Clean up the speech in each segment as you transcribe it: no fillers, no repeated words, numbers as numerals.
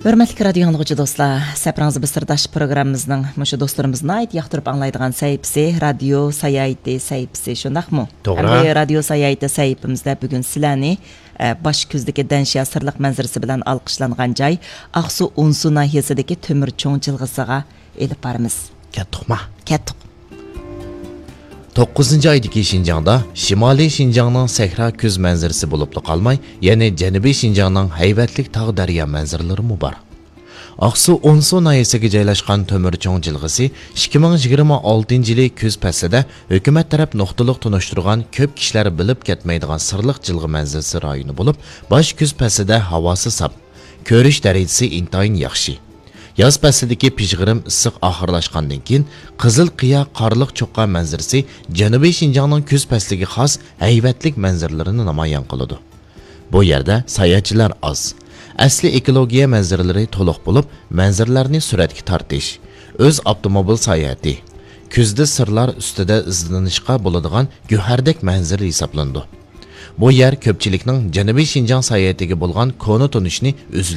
Hörmətli radio dinləyicilər dostlar, səfərinizə bir sirdaş proqramımızın məşhur dostlarımızın ait yaxtırıb anlaydıgan səhifəsi radio sayaydı səhifəsi şundaqmı? Doğru. Radio sayaydı səhifəmizdə bugün sizlərni baş küzdəki Dənşiya sırlıq mənzərəsi bilan alqışlanğan joy Aqsu Unsu nahiyəsidəki Tömür çoğ jilğəsiga elib baramiz. Ketdiqmi? Ketdik. 9 aydagi Şinjangda Şimali Şinjangning sahra ko'z manzarasi bo'lib qolmay, ya'ni Janubiy Şinjangning haybatlik tog' daryo manzaralari bor. Aqsu Unsu nahiyasiga joylashgan Tömür cho'ng jilg'isi 2026-yili kuz faslida hukumat taraf nuqtaliq tunishtirgan ko'p kishilar bilib ketmaydigan sirliq jilg'i manzarasi rayoni bo'lib, bosh kuz faslida havosi sap, ko'rish darajasi intayin yaxshi. Yoz faslidagi pishg'irim issiq oxirlashgandan keyin Qizil qiya qorliq cho'qqa manzarasi Janubiy Şinjangning kuz fasliga xos haybatlik manzaralarini namoyon qiladi. Bu yerda sayohatchilar oz. Asli ekologiya manzaralari to'liq bo'lib, manzaralarni suratga tortish, o'z avtomobil sayohati, kuzda sirlar ustida izlanishga bo'ladigan guhardek manzara hisoblandi. Bu yer ko'pchilikning Janubiy Şinjang sayohatiga bo'lgan koni tunishni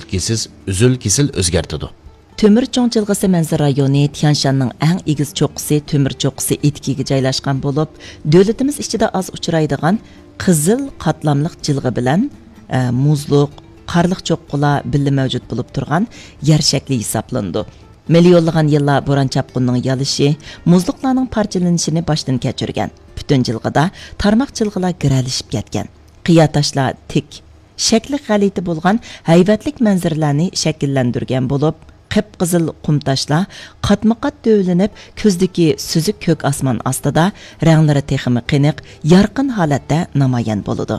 uzul-kesil o'zgartirdi. Tömür çoğ jilg'isi manzara rayoni Tianshanning eng egiz cho'qqisi Tömür cho'qqisi etkiga joylashgan bo'lib, davlatimiz ichida az uchraydigan qizil qatlamliq jilg'i bilan muzliq, qarliq cho'qqilar birga mavjud bo'lib turgan yer shakli hisoblandi. Millionlagan yillar bo'ron chapqunning yalishi, muzliqlarning parchalanishini boshdan kechirgan. Butun jilg'ida tarmoq jilg'ilar giralishib ketgan. Qiya toshlar tik, shakli g'alati bo'lgan haybatlik manzaralarni shakllantirgan bo'lib, qip-qizil qumtaşlar qatma-qat dövlənib közdəki süzük kök asman astida rənglari texmi qiniq, yarqın holatda namoyon bo'ladi.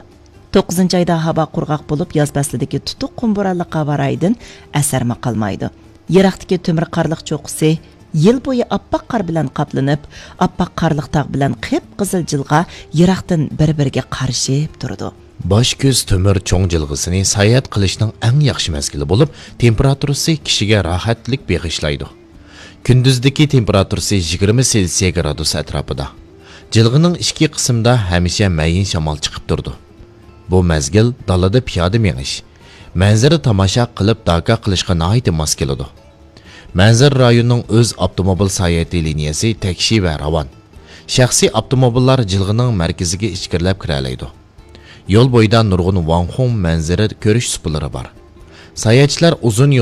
9 ayda havo qurg'oq bo'lib, yoz faslidagi tutuq qumburali qavaraydin asarma qolmaydi. Yiroqdagi Tömür qarliq cho'qqisi yil bo'yi oppoq qor bilan qoplanib, oppoq qarliq tog' bilan qip-qizil jilg'a yiroqdan bir-biriga qarshib turadi. Bosh kuz Tömür cho'ng jilg'isini sayohat qilishning eng yaxshi mazgili bo'lib, temperaturasi kishiga rohatlik beg'ishlaydi. Kunduzdagi temperaturasi 20 selsiya gradus atrofida. Jilg'ining ikki qismida hamisha mayin shamol chiqib turdi. Bu mazgil dalada piyoda menish, manzara tomosha qilib daka qilishga nihoyatda mos keladi. Manzara rayonining o'z avtomobil sayohati liniyasi takshi va ravon. Shaxsiy avtomobillar jilg'ining markaziga ichkirlab kira oladi. Yo'l bo'yida nurg'un Wanghong manzara ko'rish supulari bor. Sayohatchilar uzun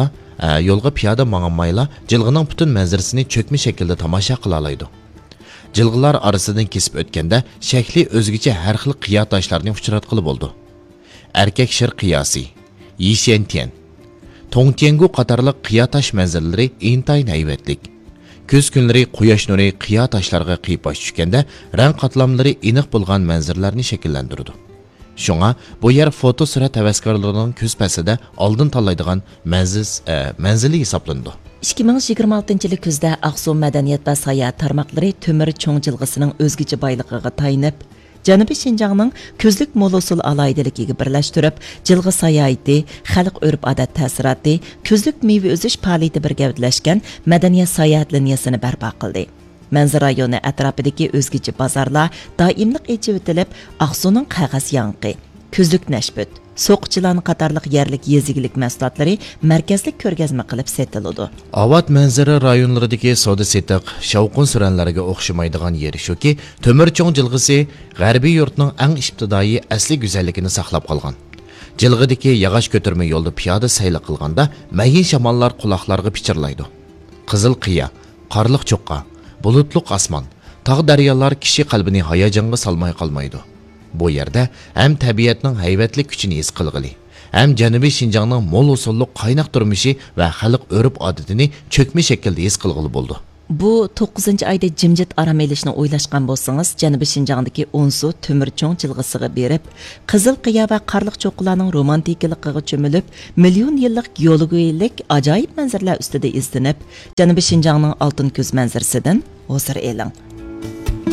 yo'lga piyoda mangmayla jilg'ining butun manzarasini cho'kma shaklda tomosha qila oladi. Jilg'ilar orasidan kesib o'tganda shakli o'zgacha har xil qiya toshlarni uchratqili bo'ldi. Erkak shir qiyosi, Yishantian, Tongtiangu qatorliq qiya tosh manzaralari intayin haybatlik. Kuz kunlari quyosh nuri qiya toshlarga qiyib tushganda rang qatlamlari aniq bo'lgan manzaralarni shakllantirdi. Shunga bu yer foto surat havaskorlarining kuz faslida oldin tanlaydigan manzili hisoblandi. 2026-yil kuzda Aqsu madaniyat va sayohat tarmoqlari Tömür cho'ng jilg'isining o'zgacha boyligiga tayinib, Janubiy Şinjangning ko'zlik mo'l-usul alayidaligiga birlashtirib, jilg'i sayohati, xalq urf-odat ta'siroti, ko'zlik meva o'zish faoliyati birgavdlashgan madaniyat sayohat liniyasini barpo qildi. Manzara rayoni atrofidagi o'zgacha bozorlar doimliq echib o'tilib, Aqsuning qog'oz yanqi, ko'zlik nashbut, so'qchilan qatorliq yerlik yezigilik mahsulotlari markazlik ko'rgazma qilib setiladi. Avat manzara rayonlaridagi savdo-setiq, shavqin-suranlarga o'xshamaydigan yeri shuki, Tömür cho'ng jilg'isi g'arbiy yurtning eng ibtidoiy asli go'zalligini saqlab qolgan. Jilg'idagi yog'och ko'tarma yo'lda piyoda sayl qilganda mayin shamollar quloqlarga pichirlaydi. Qizil qiya, qorliq cho'qqa, bulutliq osmon, tog' daryolar kishi qalbini hayajonga solmay qolmaydi. Bu yerda ham tabiatning haybatli kuchini his qilg'ili, ham Janubiy Şinjangning mo'l usulli qaynoq turmushi va xalq urf-odatini cho'kma shaklda his qilg'ili bo'ldi. Bu 9 ayda jimjit aram elishni o'ylashgan bo'lsangiz, Janubiy Şinjangdagi Unsu Tömür cho'ng jilg'isiga berib, qizil qiya va qarliq cho'qqilarning romantikligiga cho'milib, million yillik yo'lguyilik ajoyib manzaralar ustida izlanib, Janubiy Şinjangning oltin kuz manzarasidan hozir eling.